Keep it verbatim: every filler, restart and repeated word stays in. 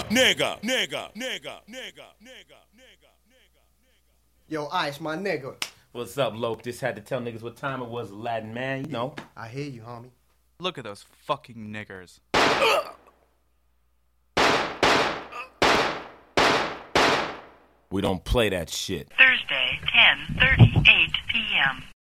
nigga, nigga, nigga, nigga, nigga, nigga. Yo, Ice, my nigga. What's up, Lope? Just had to tell niggas what time it was, Latin man, you know. I hear you, homie. Look at those fucking niggers. We don't play that shit. Thursday, ten thirty-eight p.m.